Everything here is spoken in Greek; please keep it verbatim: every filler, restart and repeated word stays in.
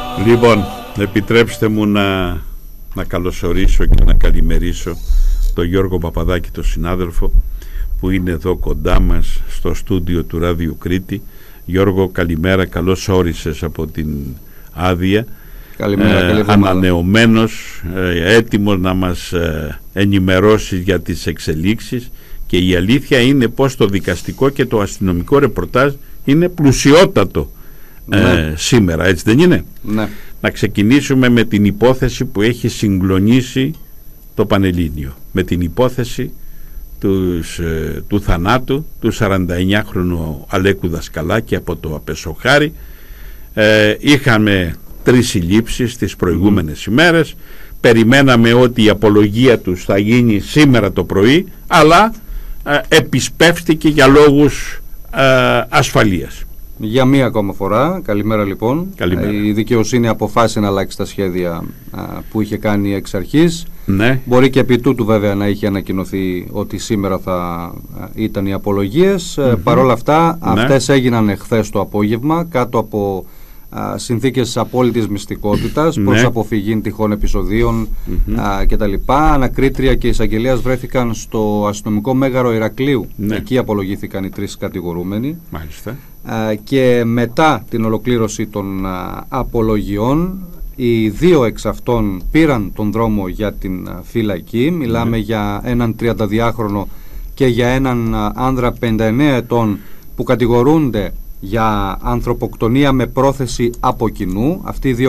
Λοιπόν, επιτρέψτε μου να, να καλωσορίσω και να καλημερίσω τον Γιώργο Παπαδάκη, τον συνάδελφο που είναι εδώ κοντά μας στο στούντιο του Ράδιου Κρήτη. Γιώργο, καλημέρα, καλώς όρισες από την άδεια. Καλημέρα, ε, ανανεωμένος, ε, έτοιμος να μας ε, ενημερώσεις για τις εξελίξεις, και η αλήθεια είναι πως το δικαστικό και το αστυνομικό ρεπορτάζ είναι πλουσιότατο ε, ναι. σήμερα, έτσι δεν είναι? Ναι. Να ξεκινήσουμε με την υπόθεση που έχει συγκλονίσει το Πανελλήνιο, με την υπόθεση τους, ε, του θανάτου του σαρανταεννιάχρονου Αλέκου Δασκαλάκη από το Απεσοχάρι. ε, είχαμε τρεις συλλήψεις τις προηγούμενες mm. ημέρες. Περιμέναμε ότι η απολογία τους θα γίνει σήμερα το πρωί, αλλά ε, επισπεύστηκε για λόγους ε, ασφαλείας. Για μία ακόμα φορά, καλημέρα λοιπόν. Καλημέρα. Η δικαιοσύνη αποφάσισε να αλλάξει τα σχέδια α, που είχε κάνει εξ αρχής. Ναι. Μπορεί και επί τούτου βέβαια να είχε ανακοινωθεί ότι σήμερα θα α, ήταν οι απολογίες. Mm-hmm. Παρ' όλα αυτά, ναι. αυτές έγιναν εχθές το απόγευμα κάτω από α, συνθήκες απόλυτης μυστικότητας, ναι. προς αποφυγή τυχόν επεισοδίων mm-hmm. α, κτλ. Ανακρίτρια και εισαγγελέας βρέθηκαν στο αστυνομικό μέγαρο Ηρακλείου. Ναι. Εκεί απολογήθηκαν οι τρεις κατηγορούμενοι. Μάλιστα. Α, και μετά την ολοκλήρωση των α, απολογιών, οι δύο εξ αυτών πήραν τον δρόμο για την α, φυλακή. Μιλάμε mm. για έναν τριανταδυάχρονο και για έναν α, άνδρα πενήντα εννέα ετών που κατηγορούνται για ανθρωποκτονία με πρόθεση από κοινού. Αυτοί οι δύο